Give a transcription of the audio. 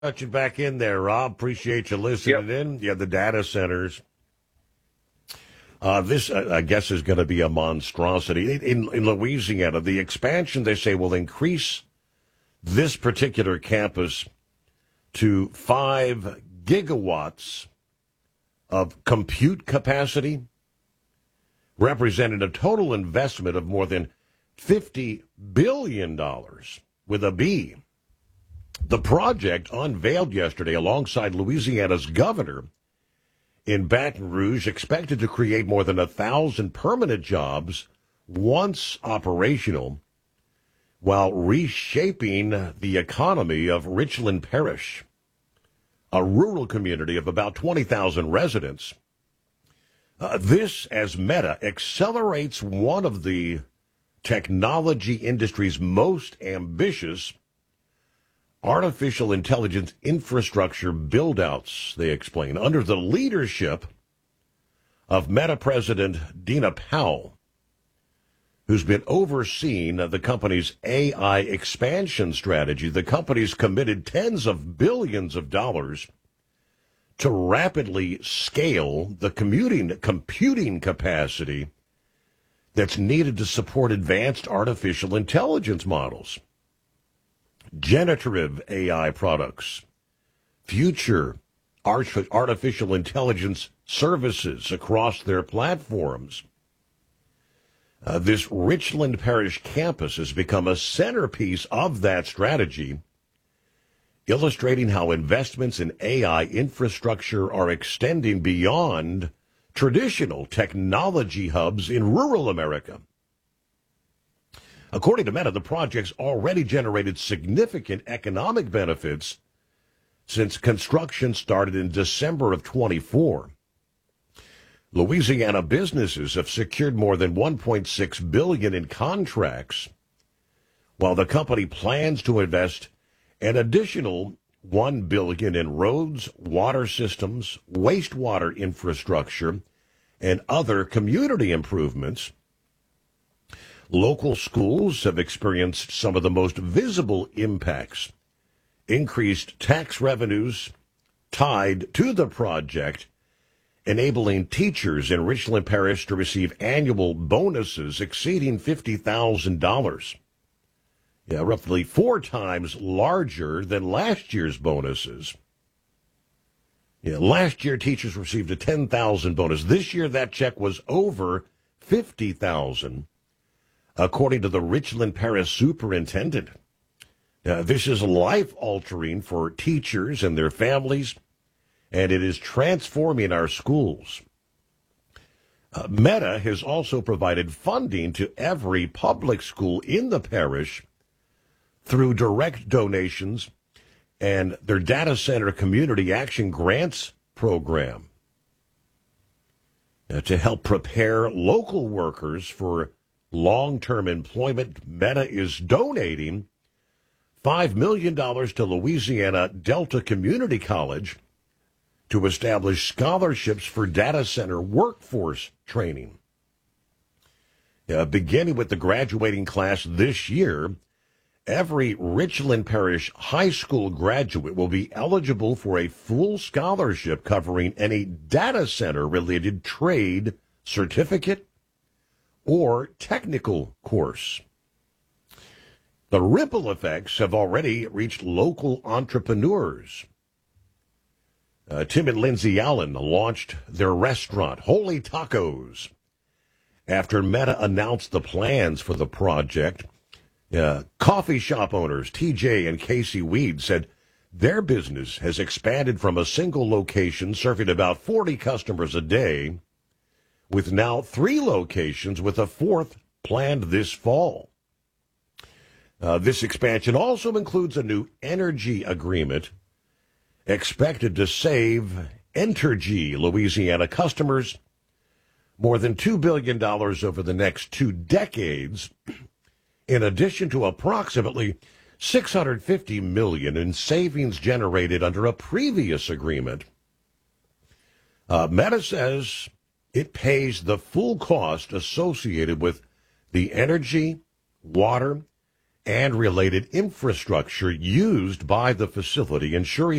Touch it back in there, Rob. Appreciate you listening Yep. in. Yeah, the data centers. This, I guess, is going to be a monstrosity. In Louisiana, the expansion, they say, will increase this particular campus to 5 gigawatts of compute capacity, representing a total investment of more than $50 billion with a B. The project, unveiled yesterday alongside Louisiana's governor in Baton Rouge, expected to create more than 1,000 permanent jobs once operational, while reshaping the economy of Richland Parish, a rural community of about 20,000 residents. This, as Meta accelerates one of the technology industry's most ambitious artificial intelligence infrastructure build-outs, they explain, under the leadership of Meta President Dina Powell, who's been overseeing the company's AI expansion strategy. The company's committed tens of billions of dollars to rapidly scale the computing capacity that's needed to support advanced artificial intelligence models, generative AI products, future artificial intelligence services across their platforms. This Richland Parish campus has become a centerpiece of that strategy, illustrating how investments in AI infrastructure are extending beyond traditional technology hubs in rural America. According to Meta, the project's already generated significant economic benefits since construction started in December of 24. Louisiana businesses have secured more than $1.6 billion in contracts, while the company plans to invest an additional $1 billion in roads, water systems, wastewater infrastructure, and other community improvements. Local schools have experienced some of the most visible impacts. Increased tax revenues tied to the project, enabling teachers in Richland Parish to receive annual bonuses exceeding $50,000. Yeah, roughly 4 times larger than last year's bonuses. Yeah, last year teachers received a $10,000 bonus. This year that check was over $50,000, according to the Richland Parish superintendent. This is life-altering for teachers and their families, and it is transforming our schools. Meta has also provided funding to every public school in the parish through direct donations and their data center community action grants program to help prepare local workers for long-term employment. Meta is donating $5 million to Louisiana Delta Community College to establish scholarships for data center workforce training. Beginning with the graduating class this year, every Richland Parish high school graduate will be eligible for a full scholarship covering any data center-related trade certificate or technical course. The ripple effects have already reached local entrepreneurs. Tim and Lindsay Allen launched their restaurant, Holy Tacos, after Meta announced the plans for the project. Coffee shop owners TJ and Casey Weed said their business has expanded from a single location serving about 40 customers a day, with now 3 locations with a 4th planned this fall. This expansion also includes a new energy agreement expected to save Entergy Louisiana customers more than $2 billion over the next 2 decades, in addition to approximately $650 million in savings generated under a previous agreement. Meta says it pays the full cost associated with the energy, water, and related infrastructure used by the facility, ensuring